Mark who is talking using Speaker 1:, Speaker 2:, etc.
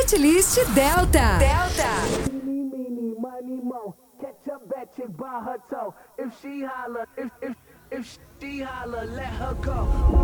Speaker 1: Hitlist Delta.
Speaker 2: Meeny, money, mo. Catch a bad chick by her toe. If she holler, if she holler, let her go.